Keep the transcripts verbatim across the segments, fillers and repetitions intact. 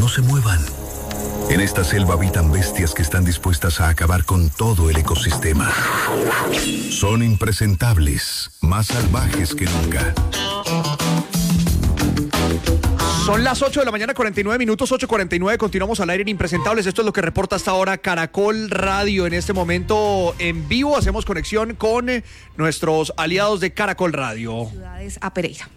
no se muevan. En esta selva habitan bestias que están dispuestas a acabar con todo el ecosistema. Son impresentables, más salvajes que nunca. Son las ocho de la mañana, cuarenta y nueve minutos, ocho cuarenta y nueve, continuamos al aire en Impresentables. Esto es lo que reporta hasta ahora Caracol Radio. En este momento en vivo hacemos conexión con eh, nuestros aliados de Caracol Radio. Ciudades a Pereira.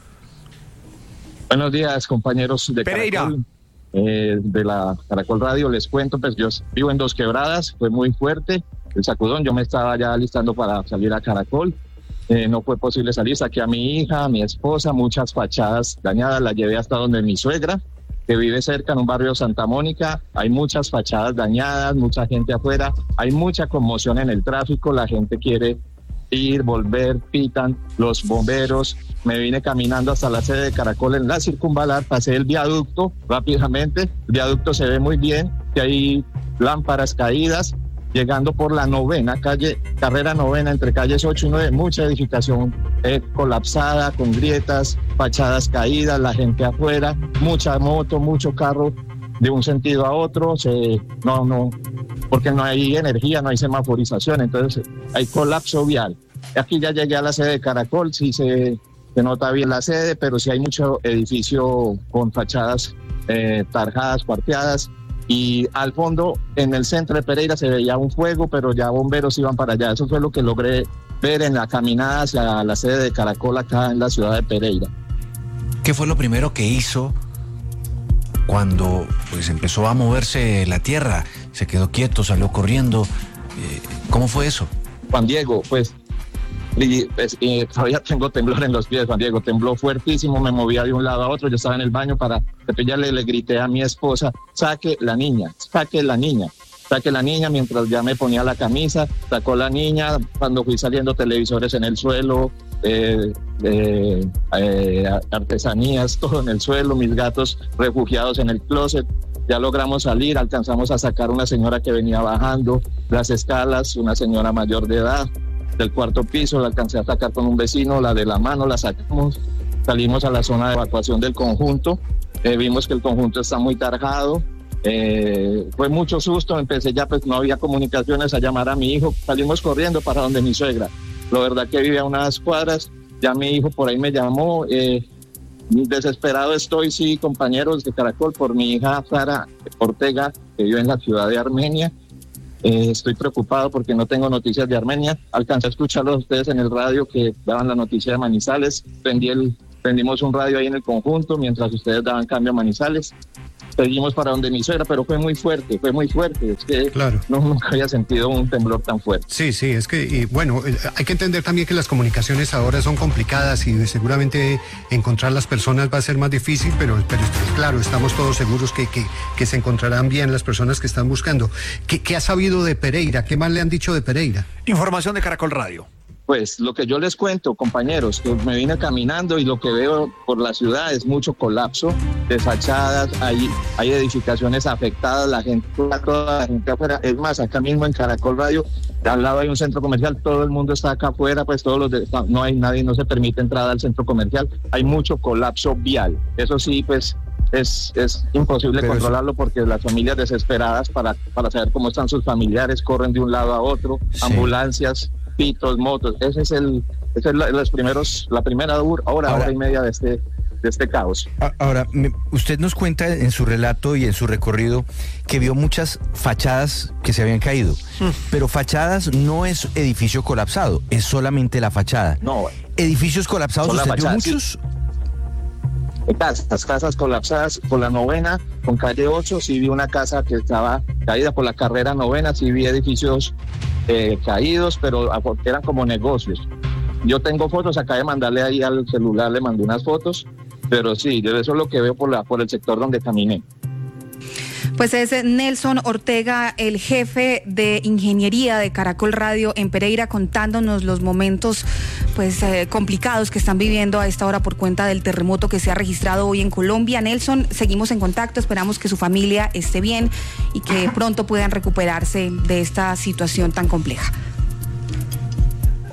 Buenos días, compañeros de Pereira. Caracol, eh, de la Caracol Radio. Les cuento, pues yo vivo en Dos Quebradas, fue muy fuerte el sacudón. Yo me estaba ya alistando para salir a Caracol. Eh, no fue posible salir, saqué a mi hija, a mi esposa, muchas fachadas dañadas, la llevé hasta donde mi suegra, que vive cerca en un barrio de Santa Mónica. Hay muchas fachadas dañadas, mucha gente afuera, hay mucha conmoción en el tráfico, la gente quiere ir, volver, pitan los bomberos. Me vine caminando hasta la sede de Caracol en la Circunvalar, pasé el viaducto rápidamente, el viaducto se ve muy bien, que hay lámparas caídas. Llegando por la novena, calle, carrera novena, entre calles ocho y nueve, mucha edificación eh, colapsada, con grietas, fachadas caídas, la gente afuera, mucha moto, mucho carro de un sentido a otro, se, no, no, porque no hay energía, no hay semaforización, entonces hay colapso vial. Aquí ya llegué a la sede de Caracol, sí se, se nota bien la sede, pero sí hay mucho edificio con fachadas eh, tarjadas, cuarteadas. Y al fondo, en el centro de Pereira, se veía un fuego, pero ya bomberos iban para allá. Eso fue lo que logré ver en la caminada hacia la sede de Caracol acá en la ciudad de Pereira. ¿Qué fue lo primero que hizo cuando pues empezó a moverse la tierra? ¿Se quedó quieto, salió corriendo? Eh, ¿Cómo fue eso? Juan Diego, pues, y, pues y todavía tengo temblor en los pies, Juan Diego, tembló fuertísimo, me movía de un lado a otro, yo estaba en el baño para cepillarle, le grité a mi esposa, saque la niña, saque la niña, saque la niña, mientras ya me ponía la camisa, sacó la niña, cuando fui saliendo televisores en el suelo, eh, eh, eh, artesanías, todo en el suelo, mis gatos refugiados en el closet. Ya logramos salir, alcanzamos a sacar una señora que venía bajando las escalas, una señora mayor de edad, del cuarto piso, la alcancé a sacar con un vecino, la de la mano la sacamos, salimos a la zona de evacuación del conjunto, eh, vimos que el conjunto está muy tarjado, eh, fue mucho susto, empecé ya, pues no había comunicaciones, a llamar a mi hijo, salimos corriendo para donde mi suegra, la verdad que vive a unas cuadras, ya mi hijo por ahí me llamó, eh, desesperado estoy, sí, compañeros de Caracol, por mi hija Sara Ortega, que vive en la ciudad de Armenia. Eh, estoy preocupado porque no tengo noticias de Armenia. Alcancé a escucharlos a ustedes en el radio que daban la noticia de Manizales. Prendí el, prendimos un radio ahí en el conjunto mientras ustedes daban cambio a Manizales. Seguimos para donde mi suegra, pero fue muy fuerte, fue muy fuerte. Es que claro. no, nunca había sentido un temblor tan fuerte. Sí, sí, es que, y bueno, hay que entender también que las comunicaciones ahora son complicadas y seguramente encontrar las personas va a ser más difícil, pero, pero claro, estamos todos seguros que, que, que se encontrarán bien las personas que están buscando. ¿Qué, qué ha sabido de Pereira? ¿Qué más le han dicho de Pereira? Información de Caracol Radio. Pues lo que yo les cuento, compañeros, que me vine caminando y lo que veo por la ciudad es mucho colapso de fachadas, hay, hay edificaciones afectadas, la gente, toda la gente afuera. Es más, acá mismo en Caracol Radio, al lado hay un centro comercial, todo el mundo está acá afuera, pues todos los de, no hay nadie, no se permite entrada al centro comercial, hay mucho colapso vial. Eso sí, pues es, es imposible Pero controlarlo eso... porque las familias desesperadas para, para saber cómo están sus familiares corren de un lado a otro, sí. Ambulancias, pitos, motos, ese es el, ese es la, los primeros, la primera hora, hora, hora y media de este, de este caos. Ahora, usted nos cuenta en su relato y en su recorrido que vio muchas fachadas que se habían caído, mm. pero fachadas no es edificio colapsado, es solamente la fachada. No. ¿Edificios colapsados usted vio muchos? Sí. Casas, casas colapsadas por la novena, con calle ocho, sí vi una casa que estaba caída por la carrera novena, sí vi edificios eh, caídos, pero eran como negocios. Yo tengo fotos, acá de mandarle ahí al celular, le mandé unas fotos, pero sí, eso es lo que veo por, la, por el sector donde caminé. Pues es Nelson Ortega, el jefe de ingeniería de Caracol Radio en Pereira, contándonos los momentos pues eh, complicados que están viviendo a esta hora por cuenta del terremoto que se ha registrado hoy en Colombia. Nelson, seguimos en contacto, esperamos que su familia esté bien y que pronto puedan recuperarse de esta situación tan compleja.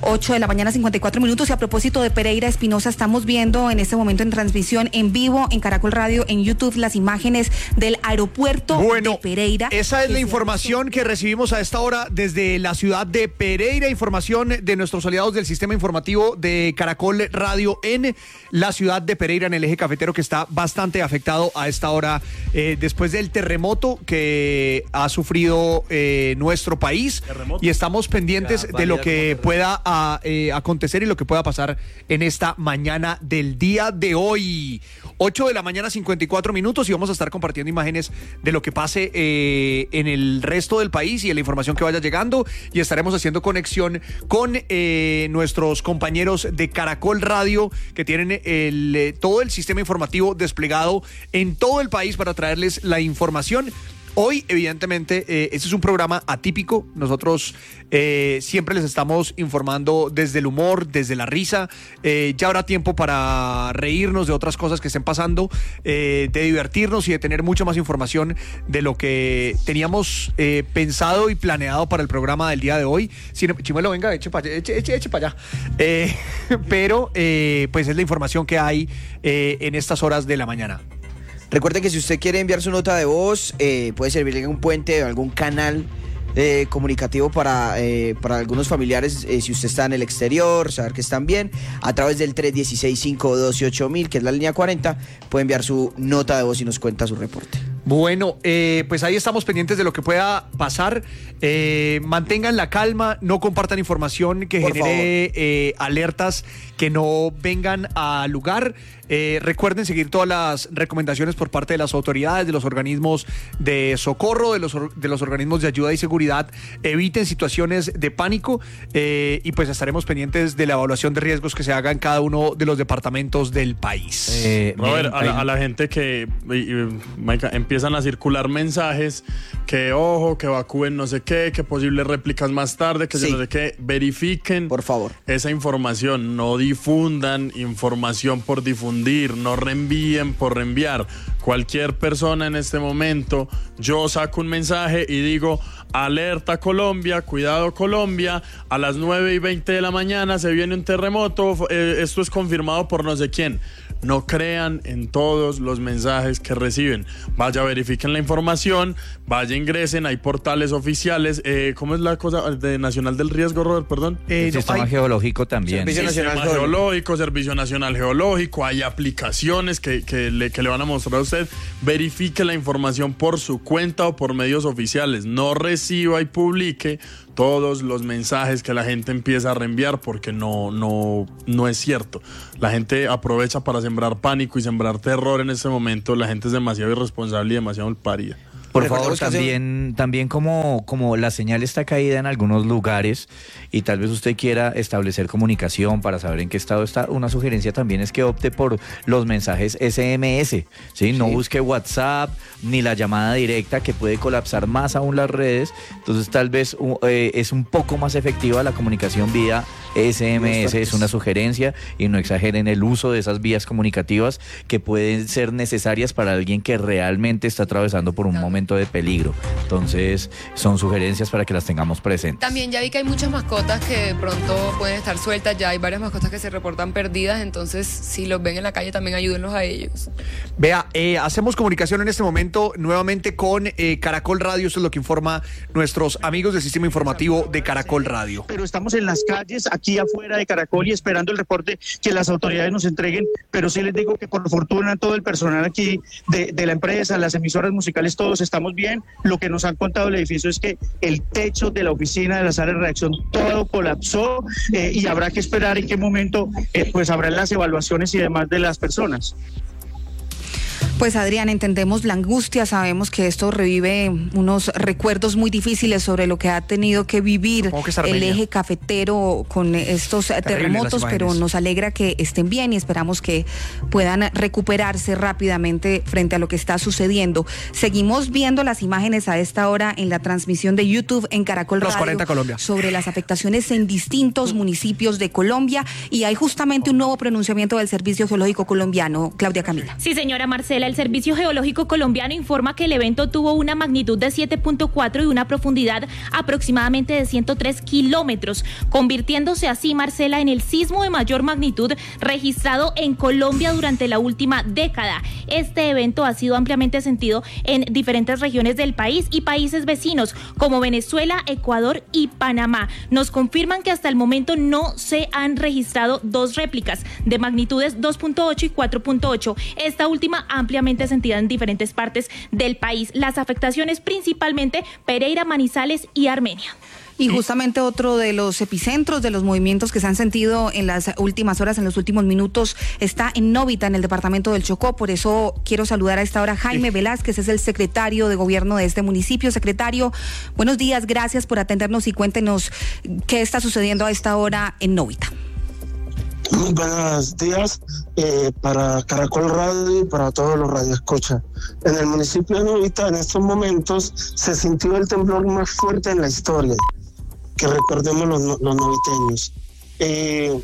ocho de la mañana, cincuenta y cuatro minutos. Y a propósito de Pereira Espinosa, estamos viendo en este momento en transmisión en vivo en Caracol Radio, en YouTube, las imágenes del aeropuerto bueno, de Pereira. Esa es la información que recibimos a esta hora desde la ciudad de Pereira. Información de nuestros aliados del sistema informativo de Caracol Radio en la ciudad de Pereira, en el eje cafetero, que está bastante afectado a esta hora eh, después del terremoto que ha sufrido eh, nuestro país. Terremoto. Y estamos pendientes ya, de lo que pueda a, eh, acontecer y lo que pueda pasar en esta mañana del día de hoy. ocho de la mañana, cincuenta y cuatro minutos, y vamos a estar compartiendo imágenes de lo que pase eh, en el resto del país y de la información que vaya llegando, y estaremos haciendo conexión con eh, nuestros compañeros de Caracol Radio, que tienen el, eh, todo el sistema informativo desplegado en todo el país para traerles la información. Hoy, evidentemente, eh, este es un programa atípico. Nosotros eh, siempre les estamos informando desde el humor, desde la risa. Eh, ya habrá tiempo para reírnos de otras cosas que estén pasando, eh, de divertirnos y de tener mucha más información de lo que teníamos eh, pensado y planeado para el programa del día de hoy. Si, Chimuelo, venga, eche para allá. Eche, eche, eche para allá. Eh, pero, eh, pues es la información que hay eh, en estas horas de la mañana. Recuerden que si usted quiere enviar su nota de voz, eh, puede servirle un puente o algún canal eh, comunicativo para, eh, para algunos familiares, eh, si usted está en el exterior, saber que están bien, a través del tres uno seis, cinco uno dos, ocho mil, que es la línea cuarenta, puede enviar su nota de voz y nos cuenta su reporte. Bueno, eh, pues ahí estamos pendientes de lo que pueda pasar. Eh, mantengan la calma, no compartan información que Por genere eh, alertas que no vengan al lugar. Eh, recuerden seguir todas las recomendaciones por parte de las autoridades, de los organismos de socorro, de los, de los organismos de ayuda y seguridad. Eviten situaciones de pánico eh, y pues estaremos pendientes de la evaluación de riesgos que se haga en cada uno de los departamentos del país. Eh, Robert, a la, a la gente que, y, y, Maica, empiezan a circular mensajes que, ojo, que evacúen no sé qué, que posibles réplicas más tarde, que sí. no sé qué, verifiquen. Por favor. Esa información, no difundan información por difundir, no reenvíen por reenviar. Cualquier persona en este momento, yo saco un mensaje y digo, alerta Colombia, cuidado Colombia, a las nueve y veinte de la mañana se viene un terremoto, eh, esto es confirmado por no sé quién. No crean en todos los mensajes que reciben. Vaya, verifiquen la información, vaya, ingresen, hay portales oficiales. Eh, ¿Cómo es la cosa de Nacional del Riesgo, Robert? Perdón. Eh, el no, Sistema hay... Geológico también. Servicio Nacional Sistema Geológico, Servicio Nacional Geológico, hay aplicaciones que, que, le, que le van a mostrar a usted. Verifique la información por su cuenta o por medios oficiales. No reciba y publique todos los mensajes que la gente empieza a reenviar, porque no, no, no es cierto. La gente aprovecha para sembrar pánico y sembrar terror en este momento. La gente es demasiado irresponsable y demasiado malparida. Por favor, también, también como, como la señal está caída en algunos lugares y tal vez usted quiera establecer comunicación para saber en qué estado está, una sugerencia también es que opte por los mensajes ese eme ese, ¿sí? No sí. busque WhatsApp ni la llamada directa, que puede colapsar más aún las redes. Entonces tal vez eh, es un poco más efectiva la comunicación vía ese eme ese, es una sugerencia, y no exageren el uso de esas vías comunicativas que pueden ser necesarias para alguien que realmente está atravesando por un momento de peligro. Entonces son sugerencias para que las tengamos presentes. También ya vi que hay muchas mascotas que de pronto pueden estar sueltas, ya hay varias mascotas que se reportan perdidas, entonces si los ven en la calle también ayúdenlos a ellos. Vea, eh, hacemos comunicación en este momento nuevamente con eh, Caracol Radio. Esto es lo que informa nuestros amigos del sistema informativo de Caracol Radio. Pero estamos en las calles, aquí afuera de Caracol, y esperando el reporte que las autoridades nos entreguen, pero sí les digo que por fortuna todo el personal aquí de, de la empresa, las emisoras musicales, todos estamos bien. Lo que nos han contado del edificio es que el techo de la oficina de la sala de redacción todo colapsó, eh, y habrá que esperar en qué momento eh, pues habrán las evaluaciones y demás de las personas. Pues Adrián, entendemos la angustia, sabemos que esto revive unos recuerdos muy difíciles sobre lo que ha tenido que vivir que el eje cafetero con estos terremotos, pero nos alegra que estén bien y esperamos que puedan recuperarse rápidamente frente a lo que está sucediendo. Seguimos viendo las imágenes a esta hora en la transmisión de YouTube en Caracol Los Radio cuarenta Colombia. Sobre las afectaciones en distintos municipios de Colombia, y hay justamente un nuevo pronunciamiento del Servicio Geológico Colombiano. Claudia Camila. Sí, señora Marcela. Venezuela, el Servicio Geológico Colombiano informa que el evento tuvo una magnitud de siete punto cuatro y una profundidad aproximadamente de ciento tres kilómetros, convirtiéndose así, Marcela, en el sismo de mayor magnitud registrado en Colombia durante la última década. Este evento ha sido ampliamente sentido en diferentes regiones del país y países vecinos como Venezuela, Ecuador y Panamá. Nos confirman que hasta el momento no se han registrado dos réplicas de magnitudes dos punto ocho y cuatro punto ocho, esta última ampliamente sentida en diferentes partes del país. Las afectaciones principalmente Pereira, Manizales y Armenia. Y justamente otro de los epicentros de los movimientos que se han sentido en las últimas horas, en los últimos minutos, está en Novita, en el departamento del Chocó. Por eso quiero saludar a esta hora a Jaime Velázquez, es el secretario de gobierno de este municipio. Secretario, buenos días, gracias por atendernos y cuéntenos qué está sucediendo a esta hora en Novita. Muy buenos días eh, para Caracol Radio y para todos los radioescuchas. En el municipio de Novita, en estos momentos, se sintió el temblor más fuerte en la historia, que recordemos los, los noviteños. Eh,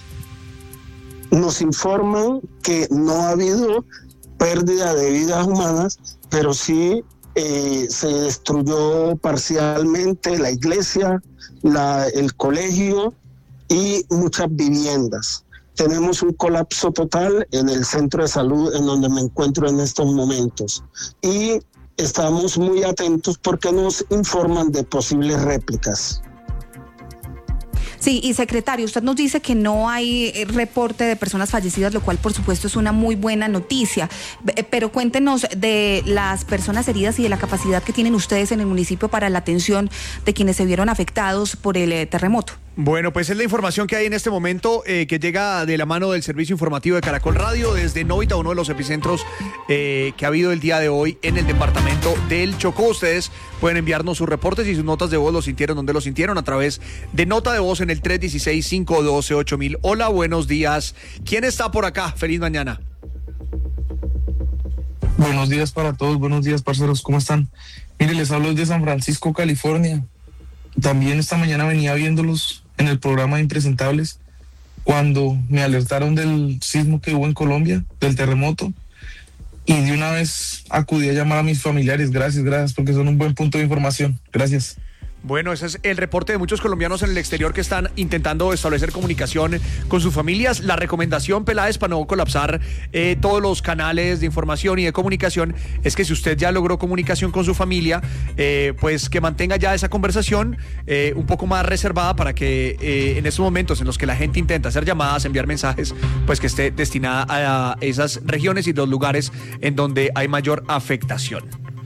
nos informan que no ha habido pérdida de vidas humanas, pero sí eh, se destruyó parcialmente la iglesia, la, el colegio y muchas viviendas. Tenemos un colapso total en el centro de salud en donde me encuentro en estos momentos. Y estamos muy atentos porque nos informan de posibles réplicas. Sí, y secretario, usted nos dice que no hay reporte de personas fallecidas, lo cual por supuesto es una muy buena noticia, pero cuéntenos de las personas heridas y de la capacidad que tienen ustedes en el municipio para la atención de quienes se vieron afectados por el eh, terremoto. Bueno, pues es la información que hay en este momento eh, que llega de la mano del servicio informativo de Caracol Radio desde Novita, uno de los epicentros eh, que ha habido el día de hoy en el departamento del Chocó. Ustedes pueden enviarnos sus reportes y sus notas de voz, lo sintieron, donde lo sintieron, a través de nota de voz en el tres uno seis, cinco uno dos, ocho mil. Hola, buenos días. ¿Quién está por acá? Feliz mañana. Buenos días para todos, buenos días, parceros, ¿cómo están? Mire, les hablo desde San Francisco, California. También esta mañana venía viéndolos en el programa de Impresentables cuando me alertaron del sismo que hubo en Colombia, del terremoto, y de una vez acudí a llamar a mis familiares. Gracias, gracias, porque son un buen punto de información. Gracias. Bueno, ese es el reporte de muchos colombianos en el exterior que están intentando establecer comunicación con sus familias. La recomendación, Peláez, para no colapsar eh, todos los canales de información y de comunicación, es que si usted ya logró comunicación con su familia, eh, pues que mantenga ya esa conversación eh, un poco más reservada para que eh, en estos momentos en los que la gente intenta hacer llamadas, enviar mensajes, pues que esté destinada a esas regiones y los lugares en donde hay mayor afectación.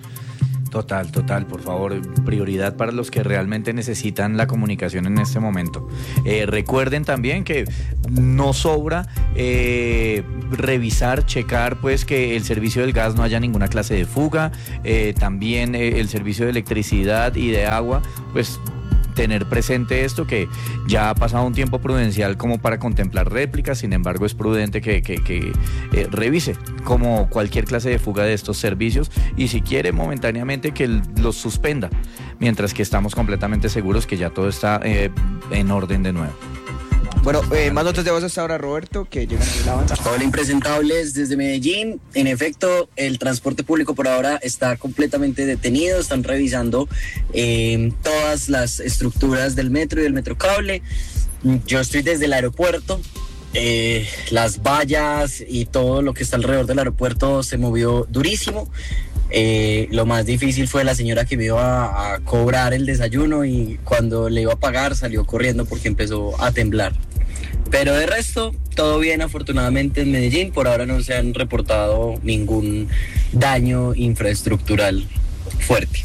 Total, total, por favor, prioridad para los que realmente necesitan la comunicación en este momento. Eh, recuerden también que no sobra eh, revisar, checar pues que el servicio del gas no haya ninguna clase de fuga, eh, también eh, el servicio de electricidad y de agua, pues tener presente esto, que ya ha pasado un tiempo prudencial como para contemplar réplicas. Sin embargo, es prudente que, que, que eh, revise como cualquier clase de fuga de estos servicios, y si quiere momentáneamente que los suspenda, mientras que estamos completamente seguros que ya todo está eh, en orden de nuevo. Bueno, eh, más notas de voz hasta ahora, Roberto, que llegan a la banda. Hola, Impresentables desde Medellín. En efecto, el transporte público por ahora está completamente detenido. Están revisando eh, todas las estructuras del metro y del metrocable. Yo estoy desde el aeropuerto. Eh, las vallas y todo lo que está alrededor del aeropuerto se movió durísimo. Eh, lo más difícil fue la señora que me iba a, a cobrar el desayuno, y cuando le iba a pagar salió corriendo porque empezó a temblar. Pero de resto, todo bien afortunadamente en Medellín. Por ahora no se han reportado ningún daño infraestructural fuerte.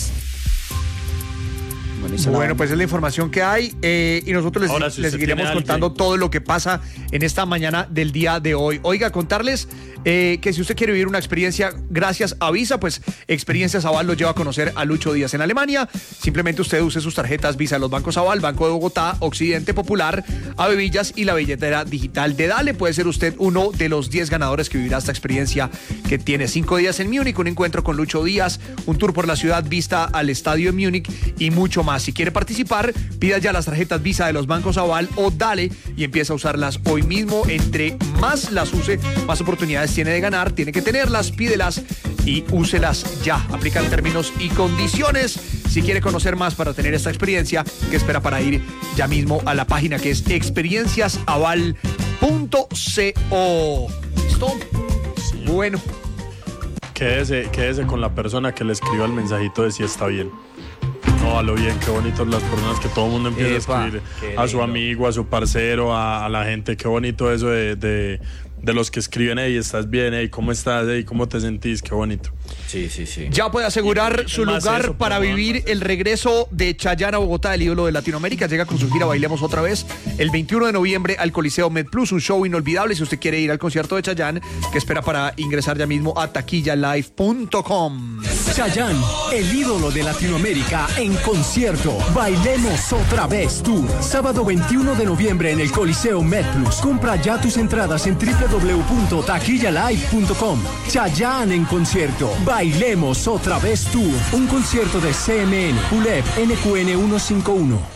Bueno, pues es la información que hay eh, y nosotros les, Ahora, si les seguiremos contando alguien. todo lo que pasa en esta mañana del día de hoy. Oiga, contarles eh, que si usted quiere vivir una experiencia gracias a Visa, pues Experiencias Aval lo lleva a conocer a Lucho Díaz en Alemania. Simplemente usted use sus tarjetas Visa de los bancos Aval, Banco de Bogotá, Occidente Popular, Avevillas y la billetera digital de Dale. Puede ser usted uno de los diez ganadores que vivirá esta experiencia, que tiene cinco días en Múnich, un encuentro con Lucho Díaz, un tour por la ciudad, vista al estadio de Múnich y mucho más. Si quiere participar, pida ya las tarjetas Visa de los bancos Aval o Dale y empieza a usarlas hoy mismo. Entre más las use, más oportunidades tiene de ganar, tiene que tenerlas, pídelas y úselas ya. Aplican términos y condiciones. Si quiere conocer más para tener esta experiencia, ¿qué espera para ir ya mismo a la página que es experiencias aval punto co? ¿Listo? Sí. Bueno. Quédese, quédese con la persona que le escriba el mensajito de si está bien. No, a lo bien, qué bonitos las personas que todo el mundo empieza Epa, a escribir a su amigo, a su parcero, a, a la gente. Qué bonito eso de, de, de los que escriben, hey, ¿estás bien? Hey, ¿cómo estás? Hey, ¿cómo te sentís? Qué bonito. Sí, sí, sí. Ya puede asegurar y, su lugar eso, para vivir el regreso de Chayanne a Bogotá, el ídolo de Latinoamérica. Llega con su gira Bailemos Otra Vez el veintiuno de noviembre al Coliseo MedPlus, un show inolvidable. Si usted quiere ir al concierto de Chayanne, que espera para ingresar ya mismo a taquilla live punto com. Chayanne, el ídolo de Latinoamérica en concierto. Bailemos Otra Vez Tour, sábado veintiuno de noviembre en el Coliseo MedPlus. Compra ya tus entradas en doble u doble u doble u punto taquilla live punto com. Chayanne en concierto. Bailemos Otra Vez Tour, un concierto de C M N, U L E P, N Q N ciento cincuenta y uno.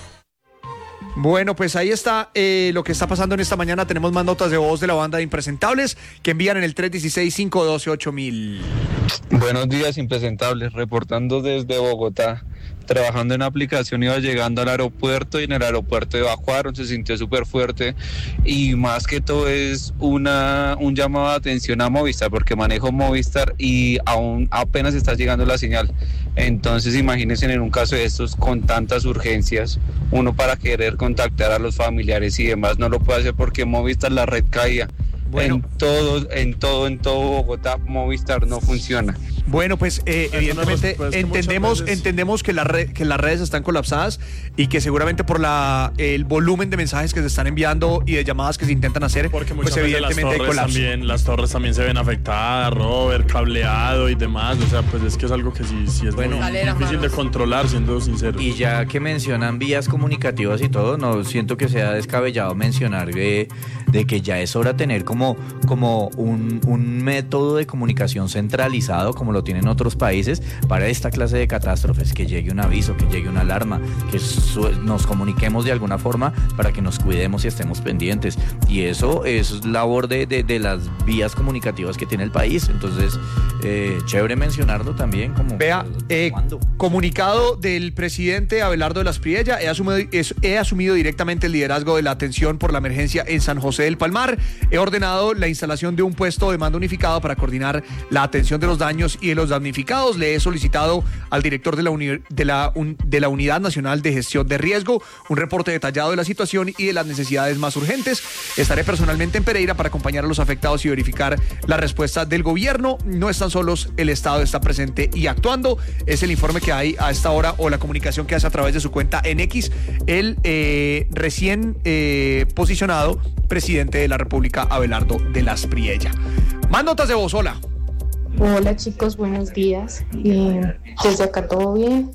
Bueno, pues ahí está eh, lo que está pasando en esta mañana. Tenemos más notas de voz de la banda de Impresentables que envían en el tres uno seis, cinco uno dos, ocho mil. Buenos días, Impresentables, reportando desde Bogotá. Trabajando en aplicación, iba llegando al aeropuerto y en el aeropuerto evacuaron, se sintió súper fuerte y más que todo es una un llamado de atención a Movistar, porque manejo Movistar y aún apenas está llegando la señal. Entonces imagínense en un caso de estos con tantas urgencias, uno para querer contactar a los familiares y demás no lo puede hacer porque Movistar la red caía. Bueno. En todo, en todo, en todo Bogotá, Movistar no funciona. Bueno, pues eh, evidentemente pues, entendemos veces... entendemos que, la red, que las redes están colapsadas y que seguramente por la el volumen de mensajes que se están enviando y de llamadas que se intentan hacer, porque pues evidentemente las torres, también, las torres también se ven afectadas, Robert, cableado y demás. O sea, pues es que es algo que sí, sí es bueno, muy difícil manos. de controlar, siendo sincero. Y ya que mencionan vías comunicativas y todo, no siento que sea descabellado mencionar de, de que ya es hora de tener como, como un, un método de comunicación centralizado, como lo tienen otros países, para esta clase de catástrofes, que llegue un aviso, que llegue una alarma, que su, nos comuniquemos de alguna forma para que nos cuidemos y estemos pendientes. Y eso es labor de, de, de las vías comunicativas que tiene el país. Entonces, eh, chévere mencionarlo también. Como Vea, eh, comunicado del presidente Abelardo de las Priella, he asumido, he asumido directamente el liderazgo de la atención por la emergencia en San José del Palmar. He ordenado la instalación de un puesto de mando unificado para coordinar la atención de los daños y de los damnificados. Le he solicitado al director de la, uni de, la un de la Unidad Nacional de Gestión de Riesgo un reporte detallado de la situación y de las necesidades más urgentes. Estaré personalmente en Pereira para acompañar a los afectados y verificar la respuesta del gobierno. No están solos, el Estado está presente y actuando. Es el informe que hay a esta hora, o la comunicación que hace a través de su cuenta en X el eh, recién eh, posicionado presidente de la República, Abelardo de las Priella. Más notas de voz, hola. Hola chicos, buenos días. Eh, desde acá todo bien.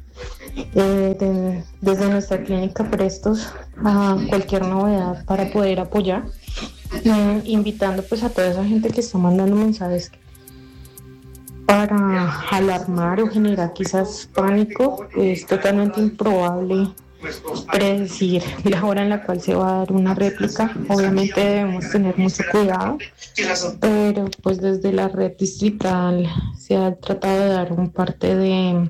Eh, de, desde nuestra clínica prestos a cualquier novedad para poder apoyar. Eh, invitando pues a toda esa gente que está mandando mensajes para alarmar o generar quizás pánico. Es totalmente improbable predecir la hora en la cual se va a dar una réplica. Obviamente debemos tener mucho cuidado, pero pues desde la red distrital se ha tratado de dar un parte de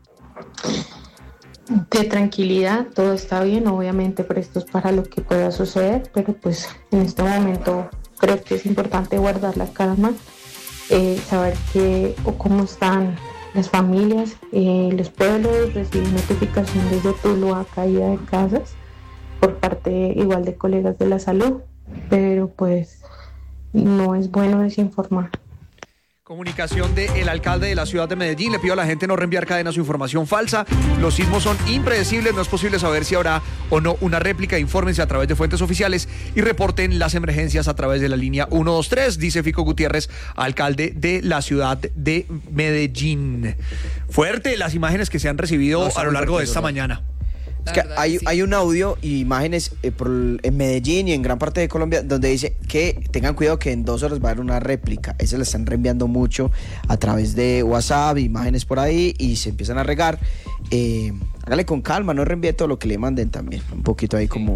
de tranquilidad. Todo está bien, obviamente prestos para lo que pueda suceder, pero pues en este momento creo que es importante guardar la calma, eh, saber qué o cómo están las familias, eh, los pueblos. Recibí notificación desde Tuluá, caída de casas por parte igual de colegas de la salud, pero pues no es bueno desinformar. Comunicación del alcalde de la ciudad de Medellín. Le pido a la gente no reenviar cadenas o información falsa. Los sismos son impredecibles, no es posible saber si habrá o no una réplica. Infórmense a través de fuentes oficiales y reporten las emergencias a través de la línea ciento veintitrés, dice Fico Gutiérrez, alcalde de la ciudad de Medellín. Fuerte las imágenes que se han recibido no, a lo largo de esta mañana. Es que hay, hay un audio y imágenes eh, por, en Medellín y en gran parte de Colombia donde dice que tengan cuidado que en dos horas va a haber una réplica. Eso le están reenviando mucho a través de WhatsApp, imágenes por ahí, y se empiezan a regar. Eh, hágale con calma, no reenvíe todo lo que le manden también. Un poquito ahí como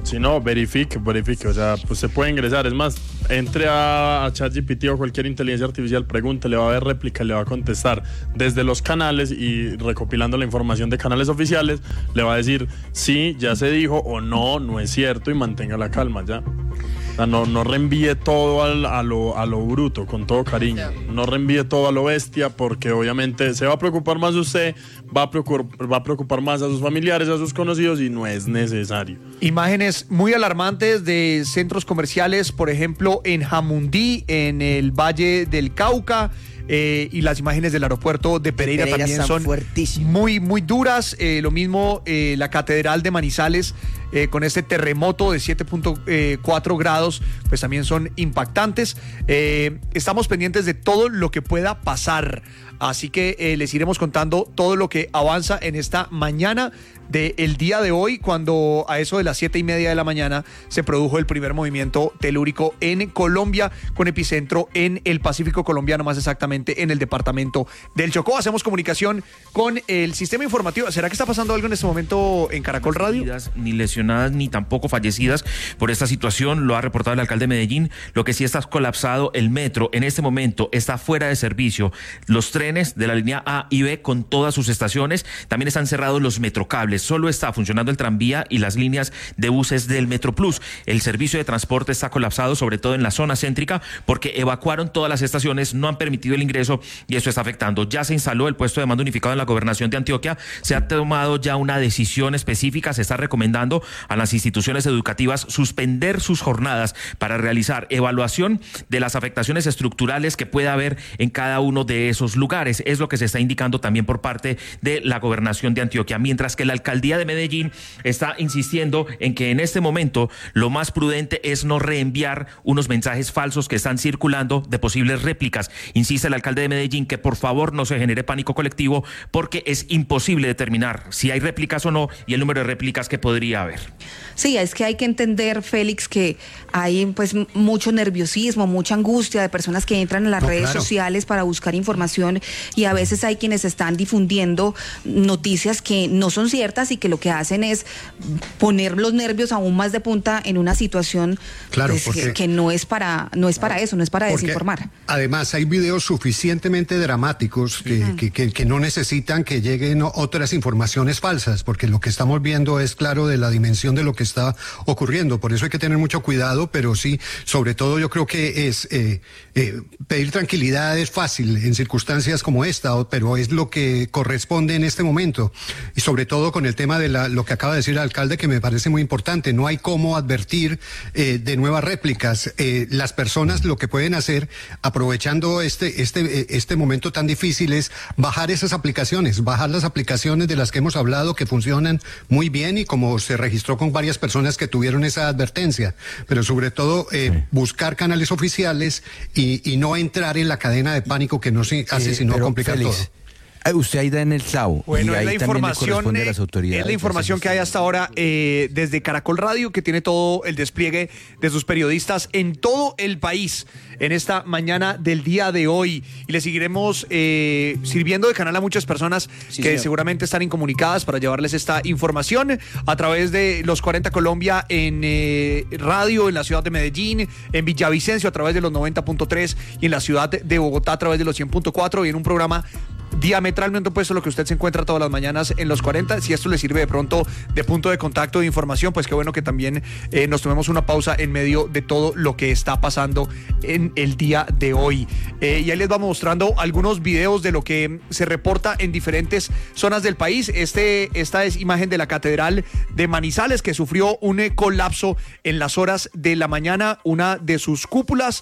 Si no, verifique, verifique. O sea, pues se puede ingresar. Es más, entre a, a ChatGPT o cualquier inteligencia artificial, pregunte, le va a ver réplica, le va a contestar desde los canales y recopilando la información de canales oficiales, le va a decir sí, ya se dijo o no, no es cierto y mantenga la calma ya. O sea, no, no reenvíe todo al, a, lo, a lo bruto, con todo cariño. No reenvíe todo a lo bestia porque obviamente se va a preocupar más usted, va a preocupar, va a preocupar más a sus familiares, a sus conocidos y no es necesario. Imágenes muy alarmantes de centros comerciales, por ejemplo, en Jamundí, en el Valle del Cauca. Eh, y las imágenes del aeropuerto de Pereira, Pereira también son muy, muy duras. Eh, lo mismo eh, la Catedral de Manizales, eh, con este terremoto de siete punto cuatro grados, pues también son impactantes. Eh, estamos pendientes de todo lo que pueda pasar. Así que eh, les iremos contando todo lo que avanza en esta mañana del día de hoy, cuando a eso de las siete y media de la mañana se produjo el primer movimiento telúrico en Colombia, con epicentro en el Pacífico colombiano, más exactamente en el departamento del Chocó. Hacemos comunicación con el sistema informativo. ¿Será que está pasando algo en este momento en Caracol Radio? Ni lesionadas ni tampoco fallecidas por esta situación, lo ha reportado el alcalde de Medellín. Lo que sí está colapsado el metro en este momento, está fuera de servicio. Los trenes de la línea A y B con todas sus estaciones, también están cerrados los metrocables. Solo está funcionando el tranvía y las líneas de buses del Metroplus. El servicio de transporte está colapsado, sobre todo en la zona céntrica, porque evacuaron todas las estaciones, no han permitido el ingreso y esto está afectando. Ya se instaló el puesto de mando unificado en la gobernación de Antioquia, se ha tomado ya una decisión específica, se está recomendando a las instituciones educativas suspender sus jornadas para realizar evaluación de las afectaciones estructurales que pueda haber en cada uno de esos lugares. Es lo que se está indicando también por parte de la gobernación de Antioquia, mientras que la alcaldía de Medellín está insistiendo en que en este momento lo más prudente es no reenviar unos mensajes falsos que están circulando de posibles réplicas. Insiste el alcalde de Medellín que por favor no se genere pánico colectivo porque es imposible determinar si hay réplicas o no y el número de réplicas que podría haber. Sí, es que hay que entender, Félix, que hay pues mucho nerviosismo, mucha angustia de personas que entran en las no, redes claro. sociales para buscar información y a veces hay quienes están difundiendo noticias que no son ciertas y que lo que hacen es poner los nervios aún más de punta en una situación claro, pues, porque, que, que no es para no es para eso, no es para desinformar. Además, hay videos suficientemente dramáticos que, uh-huh. que, que, que no necesitan que lleguen otras informaciones falsas, porque lo que estamos viendo es claro de la dimensión de lo que está ocurriendo. Por eso hay que tener mucho cuidado, pero sí, sobre todo yo creo que es eh, eh, pedir tranquilidad es fácil en circunstancias como esta, pero es lo que corresponde en este momento. Y sobre todo con el tema de la, lo que acaba de decir el alcalde, que me parece muy importante. No hay cómo advertir eh, de nuevas réplicas. Eh, las personas lo que pueden hacer, aprovechando este, este, este momento tan difícil, es bajar esas aplicaciones, bajar las aplicaciones de las que hemos hablado, que funcionan muy bien y como se registró con varias personas que tuvieron esa advertencia. Pero sobre todo, eh, sí. buscar canales oficiales y, y no entrar en la cadena de pánico que no se hace eh, sino complicar Félix. todo. Usted ahí da en el clavo. Bueno, y es ahí la información, a las autoridades, es la información que hay hasta ahora eh, desde Caracol Radio, que tiene todo el despliegue de sus periodistas en todo el país en esta mañana del día de hoy. Y le seguiremos eh, sirviendo de canal a muchas personas sí, que señor. seguramente están incomunicadas para llevarles esta información a través de los cuarenta Colombia en eh, radio en la ciudad de Medellín, en Villavicencio a través de los noventa punto tres y en la ciudad de Bogotá a través de los cien punto cuatro y en un programa diametralmente opuesto a lo que usted se encuentra todas las mañanas en los cuarenta. Si esto le sirve de pronto de punto de contacto de información, pues qué bueno que también eh, nos tomemos una pausa en medio de todo lo que está pasando en el día de hoy. Eh, y ahí les vamos mostrando algunos videos de lo que se reporta en diferentes zonas del país. Este, esta es imagen de la Catedral de Manizales, que sufrió un eh, colapso en las horas de la mañana, una de sus cúpulas.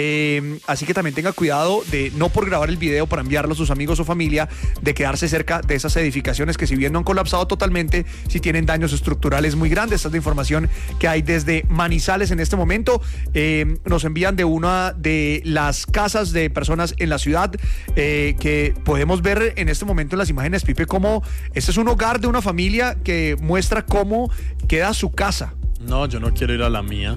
Eh, así que también tenga cuidado de no por grabar el video para enviarlo a sus amigos o familia, de quedarse cerca de esas edificaciones que si bien no han colapsado totalmente, sí tienen daños estructurales muy grandes. Esta es la información que hay desde Manizales en este momento. Eh, nos envían de una de las casas de personas en la ciudad eh, que podemos ver en este momento en las imágenes, Pipe, como este es un hogar de una familia que muestra cómo queda su casa. No, yo no quiero ir a la mía.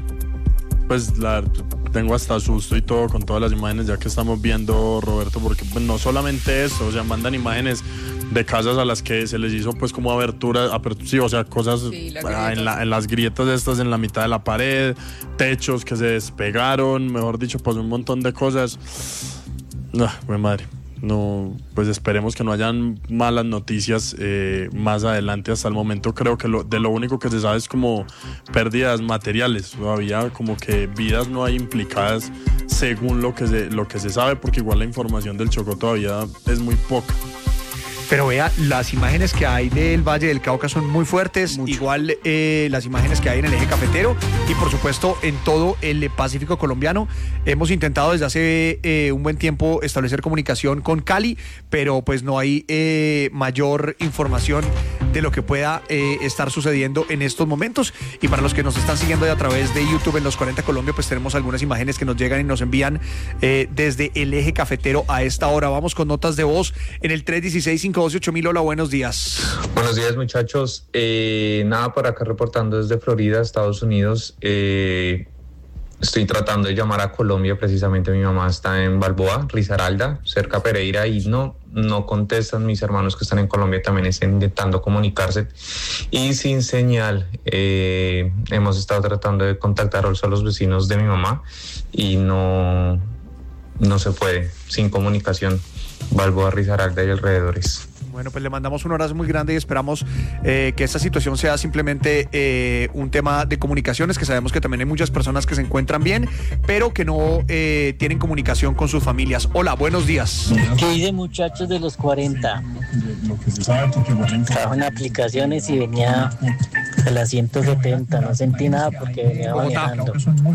Pues la, tengo hasta susto y todo con todas las imágenes ya que estamos viendo, Roberto, porque pues, no solamente eso, o sea, mandan imágenes de casas a las que se les hizo pues como abertura, apertura, sí, o sea, cosas sí, la en, la, en las grietas estas en la mitad de la pared, techos que se despegaron, mejor dicho, pues un montón de cosas. No, mi madre. No, pues esperemos que no hayan malas noticias eh, más adelante. Hasta el momento creo que lo, de lo único que se sabe es como pérdidas materiales. Todavía como que vidas no hay implicadas según lo que se, lo que se sabe, porque igual la información del Chocó todavía es muy poca. Pero vea, las imágenes que hay del Valle del Cauca son muy fuertes, Mucho. igual eh, las imágenes que hay en el eje cafetero y por supuesto en todo el Pacífico colombiano. Hemos intentado desde hace eh, un buen tiempo establecer comunicación con Cali, pero pues no hay eh, mayor información de lo que pueda eh, estar sucediendo en estos momentos. Y para los que nos están siguiendo a través de YouTube en Los cuarenta Colombia, pues tenemos algunas imágenes que nos llegan y nos envían eh, desde el eje cafetero a esta hora. Vamos con notas de voz en el tres uno seis, cinco uno ocho mil. Hola, buenos días. Buenos días, muchachos. Eh, nada, por acá reportando desde Florida, Estados Unidos. Eh, estoy tratando de llamar a Colombia, precisamente mi mamá está en Balboa, Risaralda, cerca de Pereira, y no, no contestan. Mis hermanos que están en Colombia también están intentando comunicarse y sin señal. Eh, hemos estado tratando de contactar a los vecinos de mi mamá y no, no se puede, sin comunicación. Balboa, Risaralda y alrededores. Bueno, pues le mandamos un abrazo muy grande y esperamos eh, que esta situación sea simplemente eh, un tema de comunicaciones, que sabemos que también hay muchas personas que se encuentran bien, pero que no eh, tienen comunicación con sus familias. Hola, buenos días. ¿Qué dice, muchachos de los cuarenta? Trabajo en aplicaciones y venía a las ciento setenta, no sentí nada porque venía manejando.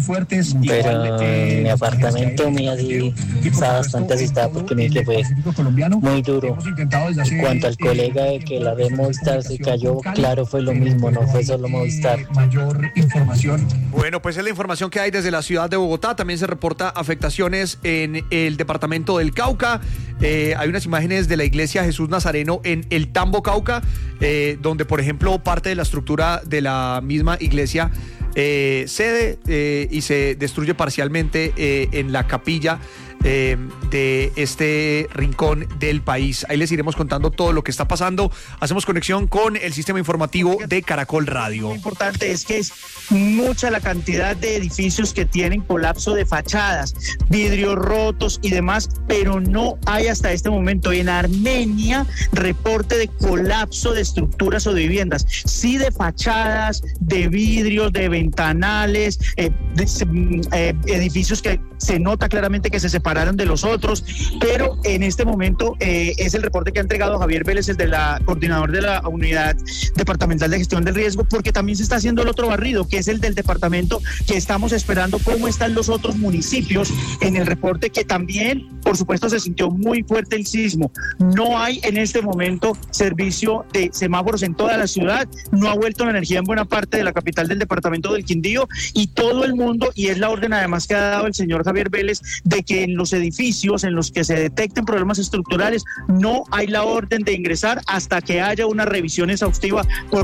Pero en mi apartamento me así estaba bastante asustada porque me que fue muy duro. En cuanto al colega de que la de Movistar se cayó, claro, fue lo mismo, no fue solo Movistar. Mayor información. Bueno, pues es la información que hay desde la ciudad de Bogotá. También se reporta afectaciones en el departamento del Cauca. Eh, hay unas imágenes de la iglesia Jesús Nazareno en el Tambo, Cauca, eh, donde, por ejemplo, parte de la estructura de la misma iglesia eh, cede eh, y se destruye parcialmente eh, en la capilla Eh, de este rincón del país. Ahí les iremos contando todo lo que está pasando. Hacemos conexión con el sistema informativo de Caracol Radio. Lo importante es que es mucha la cantidad de edificios que tienen colapso de fachadas, vidrios rotos y demás, pero no hay hasta este momento en Armenia reporte de colapso de estructuras o de viviendas, sí de fachadas, de vidrios, de ventanales, eh, de, eh, edificios que se nota claramente que se separaron de los otros, pero en este momento eh, es el reporte que ha entregado Javier Vélez, el de la coordinador de la Unidad Departamental de Gestión del Riesgo, porque también se está haciendo el otro barrido, que es el del departamento, que estamos esperando cómo están los otros municipios en el reporte, que también, por supuesto, se sintió muy fuerte el sismo. No hay en este momento servicio de semáforos en toda la ciudad, no ha vuelto la energía en buena parte de la capital del departamento del Quindío, y todo el mundo, y es la orden además que ha dado el señor Javier Vélez, de que en los edificios en los que se detecten problemas estructurales no hay la orden de ingresar hasta que haya una revisión exhaustiva por